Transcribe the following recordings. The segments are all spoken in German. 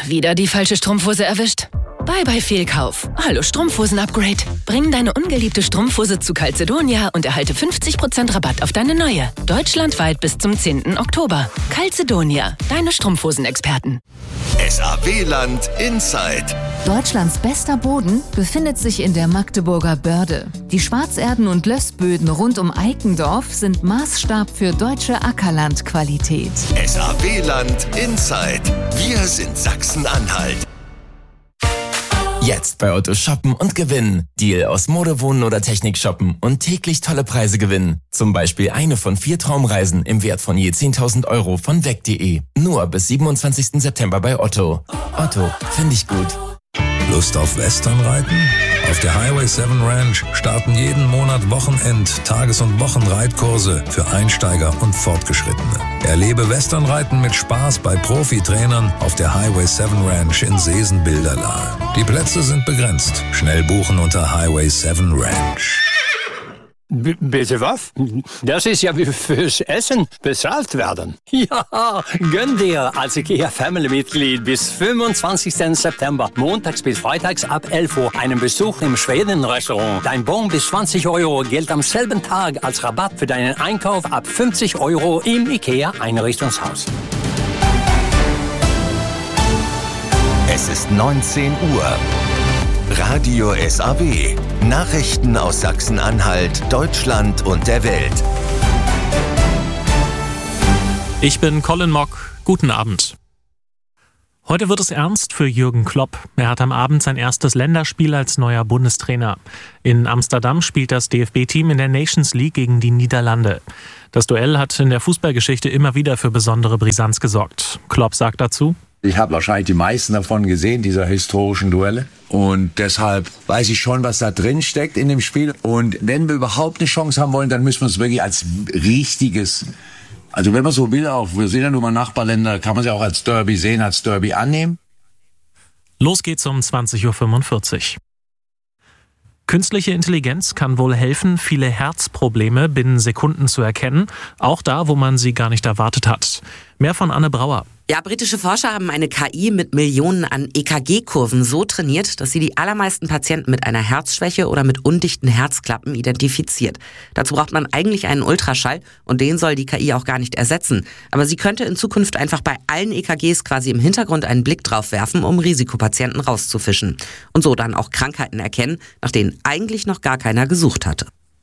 Wieder die falsche Strumpfhose erwischt? Bye bye Fehlkauf. Hallo Strumpfhosen-Upgrade. Bring deine ungeliebte Strumpfhose zu Calzedonia und erhalte 50% Rabatt auf deine neue. Deutschlandweit bis zum 10. Oktober. Calzedonia, deine Strumpfhosen-Experten. SAW-Land Inside. Deutschlands bester Boden befindet sich in der Magdeburger Börde. Die Schwarzerden- und Lössböden rund um Eikendorf sind Maßstab für deutsche Ackerlandqualität. SAW-Land Inside. Wir sind Sachsen-Anhalt. Jetzt bei Otto shoppen und gewinnen. Deal aus Mode, Wohnen oder Technik shoppen und täglich tolle Preise gewinnen. Zum Beispiel eine von 4 Traumreisen im Wert von je 10.000 € von weg.de. Nur bis 27. September bei Otto. Otto, finde ich gut. Lust auf Westernreiten? Auf der Highway 7 Ranch starten jeden Monat Wochenend-, Tages- und Wochenreitkurse für Einsteiger und Fortgeschrittene. Erlebe Westernreiten mit Spaß bei Profi-Trainern auf der Highway 7 Ranch in Seesen-Bilderlahe. Die Plätze sind begrenzt. Schnell buchen unter Highway 7 Ranch. Bitte was? Das ist ja wie fürs Essen bezahlt werden. Ja, gönn dir als IKEA-Family-Mitglied bis 25. September, montags bis freitags ab 11 Uhr, einen Besuch im Schweden-Restaurant. Dein Bon bis 20 € gilt am selben Tag als Rabatt für deinen Einkauf ab 50 € im IKEA-Einrichtungshaus. Es ist 19 Uhr. Radio SAW. Nachrichten aus Sachsen-Anhalt, Deutschland und der Welt. Ich bin Colin Mock. Guten Abend. Heute wird es ernst für Jürgen Klopp. Er hat am Abend sein erstes Länderspiel als neuer Bundestrainer. In Amsterdam spielt das DFB-Team in der Nations League gegen die Niederlande. Das Duell hat in der Fußballgeschichte immer wieder für besondere Brisanz gesorgt. Klopp sagt dazu: Ich habe wahrscheinlich die meisten davon gesehen, dieser historischen Duelle. Und deshalb weiß ich schon, was da drin steckt in dem Spiel. Und wenn wir überhaupt eine Chance haben wollen, dann müssen wir es wirklich als richtiges, also wenn man so will, auch, wir sehen ja nur mal Nachbarländer, kann man sie auch als Derby sehen, als Derby annehmen. Los geht's um 20.45 Uhr. Künstliche Intelligenz kann wohl helfen, viele Herzprobleme binnen Sekunden zu erkennen, auch da, wo man sie gar nicht erwartet hat. Mehr von Anne Brauer. Ja, britische Forscher haben eine KI mit Millionen an EKG-Kurven so trainiert, dass sie die allermeisten Patienten mit einer Herzschwäche oder mit undichten Herzklappen identifiziert. Dazu braucht man eigentlich einen Ultraschall und den soll die KI auch gar nicht ersetzen. Aber sie könnte in Zukunft einfach bei allen EKGs quasi im Hintergrund einen Blick drauf werfen, um Risikopatienten rauszufischen. Und so dann auch Krankheiten erkennen, nach denen eigentlich noch gar keiner gesucht hatte.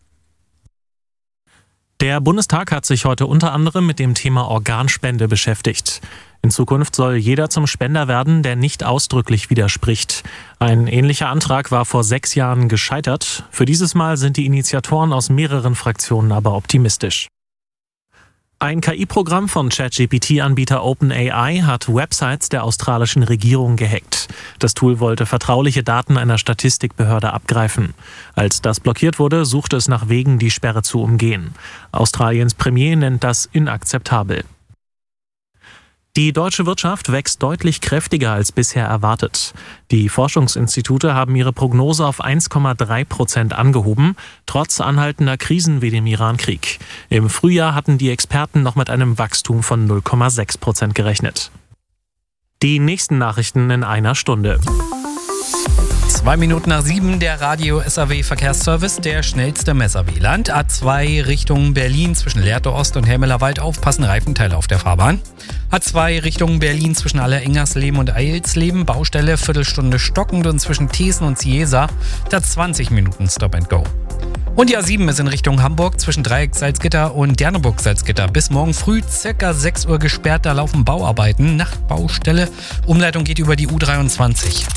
Der Bundestag hat sich heute unter anderem mit dem Thema Organspende beschäftigt. In Zukunft soll jeder zum Spender werden, der nicht ausdrücklich widerspricht. Ein ähnlicher Antrag war vor 6 Jahren gescheitert. Für dieses Mal sind die Initiatoren aus mehreren Fraktionen aber optimistisch. Ein KI-Programm von ChatGPT-Anbieter OpenAI hat Websites der australischen Regierung gehackt. Das Tool wollte vertrauliche Daten einer Statistikbehörde abgreifen. Als das blockiert wurde, suchte es nach Wegen, die Sperre zu umgehen. Australiens Premier nennt das inakzeptabel. Die deutsche Wirtschaft wächst deutlich kräftiger als bisher erwartet. Die Forschungsinstitute haben ihre Prognose auf 1,3% angehoben, trotz anhaltender Krisen wie dem Iran-Krieg. Im Frühjahr hatten die Experten noch mit einem Wachstum von 0,6% gerechnet. Die nächsten Nachrichten in einer Stunde. 2 Minuten nach 7, der Radio SAW Verkehrsservice, der schnellste im SAW-Land. A2 Richtung Berlin zwischen Lehrte Ost und Helmelerwald, aufpassen, Reifenteile auf der Fahrbahn. A2 Richtung Berlin zwischen Aller-Ingersleben und Eilsleben, Baustelle, Viertelstunde stockend und zwischen Thesen und Ciesa, da 20 Minuten Stop and Go. Und die A7 ist in Richtung Hamburg zwischen Dreieck Salzgitter und Derneburg Salzgitter. Bis morgen früh ca. 6 Uhr gesperrt, da laufen Bauarbeiten, Nachtbaustelle, Umleitung geht über die U23.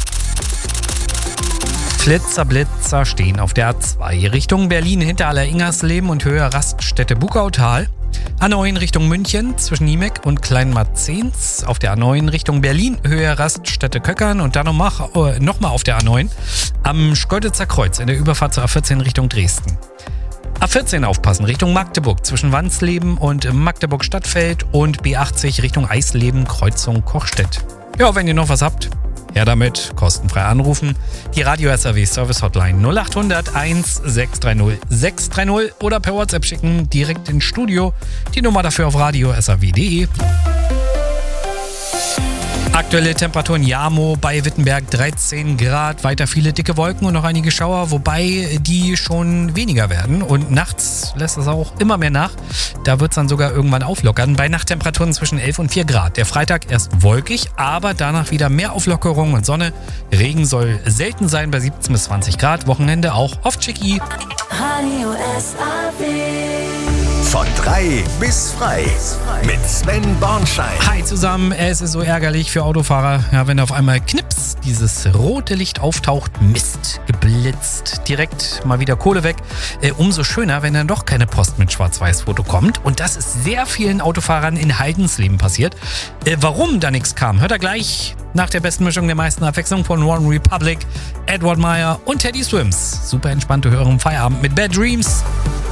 Blitzer stehen auf der A2 Richtung Berlin hinter Aller-Ingersleben und Höhe Raststätte Bukautal. A9 Richtung München zwischen Niemek und Kleinmarzens. Auf der A9 Richtung Berlin Höhe Raststätte Köckern und dann nochmal auf der A9 am Schkeuditzer Kreuz in der Überfahrt zur A14 Richtung Dresden. A14 aufpassen Richtung Magdeburg zwischen Wansleben und Magdeburg Stadtfeld und B80 Richtung Eisleben Kreuzung Kochstedt. Ja, wenn ihr noch was habt, ja damit, kostenfrei anrufen. Die Radio SAW Service Hotline 0800 1630 630 oder per WhatsApp schicken, direkt ins Studio. Die Nummer dafür auf radiosaw.de. Aktuelle Temperaturen Jamo bei Wittenberg 13 Grad, weiter viele dicke Wolken und noch einige Schauer, wobei die schon weniger werden. Und nachts lässt es auch immer mehr nach. Da wird es dann sogar irgendwann auflockern. Bei Nachttemperaturen zwischen 11 und 4 Grad. Der Freitag erst wolkig, aber danach wieder mehr Auflockerung und Sonne. Regen soll selten sein bei 17 bis 20 Grad. Wochenende auch oft schicki. Radio SAW. Von 3 bis frei. Mit Sven Bornschein. Hi zusammen, es ist so ärgerlich für Autofahrer, ja, wenn auf einmal knips, dieses rote Licht auftaucht, Mist, geblitzt, direkt mal wieder Kohle weg. Umso schöner, wenn dann doch keine Post mit Schwarz-Weiß-Foto kommt. Und das ist sehr vielen Autofahrern in Heidensleben passiert. Warum da nichts kam, hört ihr gleich nach der besten Mischung der meisten Abwechslung von One Republic, Edward Meyer und Teddy Swims. Super entspannte Hörer im Feierabend mit Bad Dreams.